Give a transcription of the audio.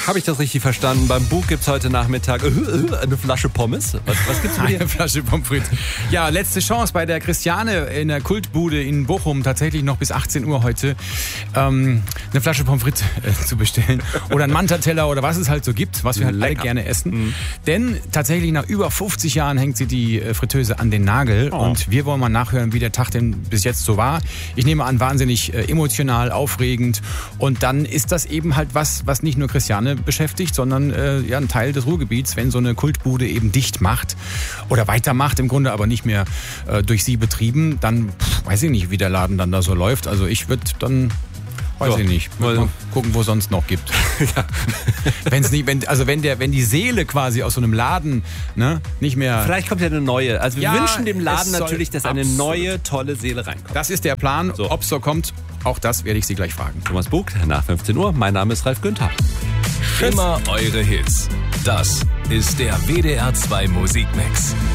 Habe ich das richtig verstanden? Beim Bug gibt's heute Nachmittag eine Flasche Pommes. Was gibt's für dir? Eine Flasche Pommes frites. Ja, letzte Chance bei der Christiane in der Kultbude in Bochum, tatsächlich noch bis 18 Uhr heute, eine Flasche Pommes frites zu bestellen. Oder einen Manta-Teller oder was es halt so gibt, was wir halt alle gerne essen. Denn tatsächlich nach über 50 Jahren hängt sie die Fritteuse an den Nagel. Und wir wollen mal nachhören, wie der Tag denn bis jetzt so war. Ich nehme an, wahnsinnig emotional, aufregend. Und dann ist das eben halt was nicht nur Christiane beschäftigt, sondern ein Teil des Ruhrgebiets, wenn so eine Kultbude eben dicht macht oder weitermacht im Grunde, aber nicht mehr durch sie betrieben, dann weiß ich nicht, wie der Laden dann da so läuft. Also ich würde dann, weiß ich nicht, mal gucken, wo es sonst noch gibt. Ja. Wenn die Seele quasi aus so einem Laden nicht mehr... Vielleicht kommt ja eine neue. Also wir wünschen dem Laden natürlich, dass eine neue, tolle Seele reinkommt. Das ist der Plan. So. Ob es so kommt, auch das werde ich Sie gleich fragen. Thomas Bug, nach 15 Uhr. Mein Name ist Ralf Günther. Immer eure Hits. Das ist der WDR 2 Musikmix.